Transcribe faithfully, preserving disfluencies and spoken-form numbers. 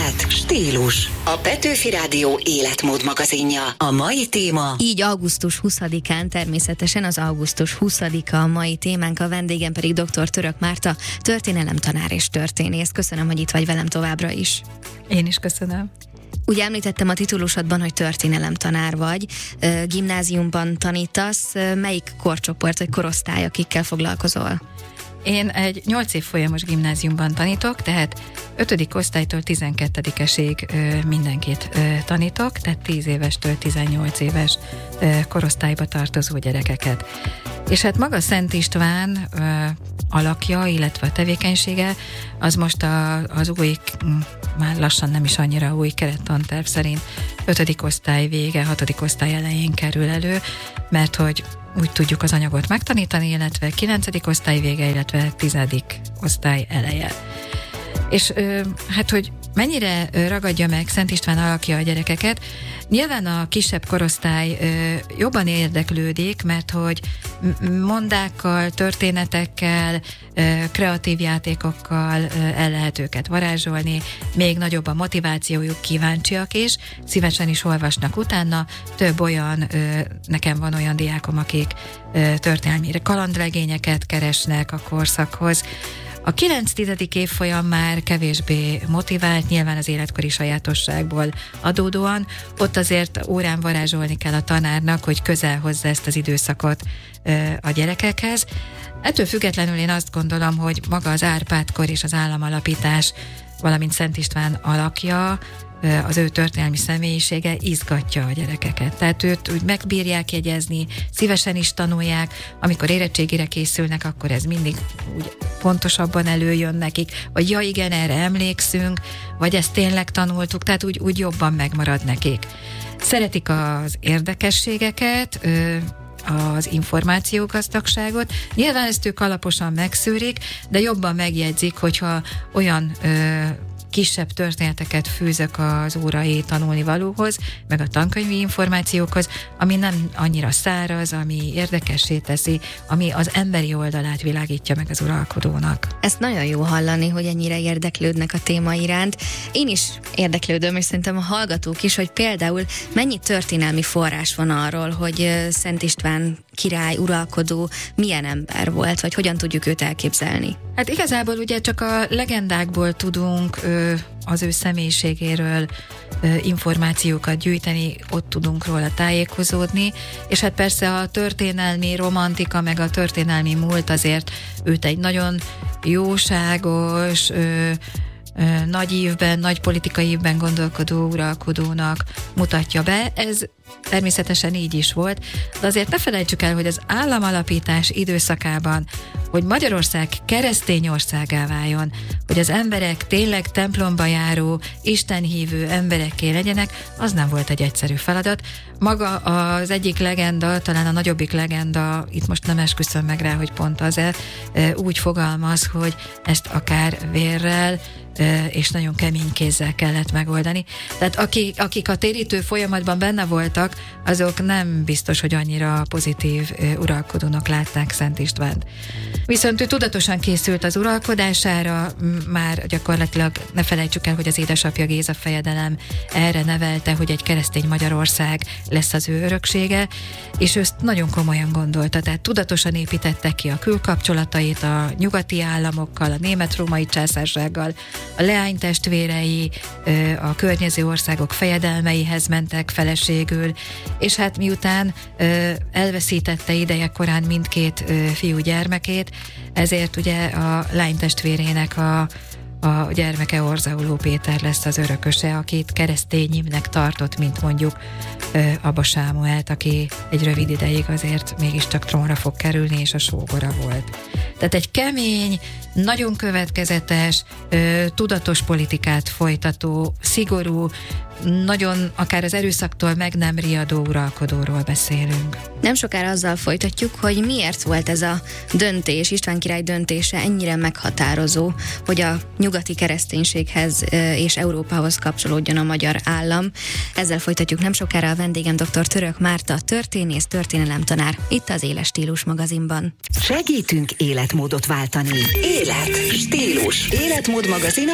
Élet, stílus. A Petőfi Rádió életmód magazinja. A mai téma... Így augusztus huszadikán, természetesen az augusztus huszadika a mai témánk, a vendégem pedig dr. Török Márta, történelemtanár és történész. Köszönöm, hogy itt vagy velem továbbra is. Én is köszönöm. Ugye említettem a titulusodban, hogy történelemtanár vagy, gimnáziumban tanítasz. Melyik korcsoport vagy korosztály, akikkel foglalkozol? Én egy nyolc év folyamos gimnáziumban tanítok, tehát ötödik osztálytól tizenkettedikesig mindenkit tanítok, tehát tíz évestől tizennyolc éves korosztályba tartozó gyerekeket. És hát maga Szent István alakja, illetve a tevékenysége, az most a, az új, már lassan nem is annyira új kerettanterv szerint ötödik osztály vége, hatodik osztály elején kerül elő, mert hogy úgy tudjuk az anyagot megtanítani, illetve kilencedik osztály vége, illetve tizedik osztály eleje. És hát, hogy mennyire ragadja meg Szent István alakja a gyerekeket, nyilván a kisebb korosztály jobban érdeklődik, mert hogy mondákkal, történetekkel, kreatív játékokkal el lehet őket varázsolni, még nagyobb a motivációjuk, kíváncsiak is, szívesen is olvasnak utána. Több olyan, nekem van olyan diákom, akik történelmi kalandregényeket keresnek a korszakhoz. A kilenc-tizedik évfolyam már kevésbé motivált, nyilván az életkori sajátosságból adódóan. Ott azért órán varázsolni kell a tanárnak, hogy közel hozza ezt az időszakot a gyerekekhez. Ettől függetlenül én azt gondolom, hogy maga az Árpád-kor és az államalapítás, valamint Szent István alakja, az ő történelmi személyisége izgatja a gyerekeket. Tehát őt úgy megbírják jegyezni, szívesen is tanulják, amikor érettségire készülnek, akkor ez mindig úgy pontosabban előjön nekik, vagy ja igen, erre emlékszünk, vagy ezt tényleg tanultuk, tehát úgy, úgy jobban megmarad nekik. Szeretik az érdekességeket, az információgazdagságot. Nyilván ezt ők alaposan megszűrik, de jobban megjegyzik, hogyha olyan ö, kisebb történeteket fűzök az órai tanulnivalóhoz, meg a tankönyvi információkhoz, ami nem annyira száraz, ami érdekessé teszi, ami az emberi oldalát világítja meg az uralkodónak. Ezt nagyon jó hallani, hogy ennyire érdeklődnek a téma iránt. Én is érdeklődöm, és szerintem a hallgatók is, hogy például mennyi történelmi forrás van arról, hogy Szent István király, uralkodó milyen ember volt, vagy hogyan tudjuk őt elképzelni? Hát igazából ugye csak a legendákból tudunk ö, az ő személyiségéről ö, információkat gyűjteni, ott tudunk róla tájékozódni, és hát persze a történelmi romantika, meg a történelmi múlt azért őt egy nagyon jóságos, ö, nagy ívben, nagy politikai ívben gondolkodó uralkodónak mutatja be. Ez természetesen így is volt, de azért ne felejtsük el, hogy az államalapítás időszakában, hogy Magyarország keresztény országá váljon, hogy az emberek tényleg templomba járó, istenhívő emberekké legyenek, az nem volt egy egyszerű feladat. Maga az egyik legenda, talán a nagyobbik legenda, itt most nem esküszöm meg rá, hogy pont az-e, úgy fogalmaz, hogy ezt akár vérrel és nagyon kemény kézzel kellett megoldani. Tehát akik, akik a térítő folyamatban benne voltak, azok nem biztos, hogy annyira pozitív uralkodónak látták Szent Istvánt. Viszont ő tudatosan készült az uralkodására, már gyakorlatilag ne felejtsük el, hogy az édesapja Géza fejedelem erre nevelte, hogy egy keresztény Magyarország lesz az ő öröksége, és ő ezt nagyon komolyan gondolta, tehát tudatosan építette ki a külkapcsolatait a nyugati államokkal, a német-római császársággal, a leánytestvérei a környező országok fejedelmeihez mentek feleségül, és hát miután elveszítette ideje korán mindkét fiú gyermekét, ezért ugye a lánytestvérének a a gyermeke Orzauló Péter lesz az örököse, akit keresztényimnek tartott, mint mondjuk Abba Sámuelt, aki egy rövid ideig azért mégiscsak trónra fog kerülni, és a sógora volt. Tehát egy kemény, nagyon következetes, tudatos politikát folytató, szigorú, nagyon akár az erőszaktól meg nem riadó uralkodóról beszélünk. Nem sokára azzal folytatjuk, hogy miért volt ez a döntés, István király döntése ennyire meghatározó, hogy a nyugati kereszténységhez és Európához kapcsolódjon a magyar állam. Ezzel folytatjuk nem sokára. A vendégem dr. Török Márta, történész, történelemtanár, itt az Éles Stílus magazinban. Segítünk életmódot váltani. Élet, stílus, életmód magazin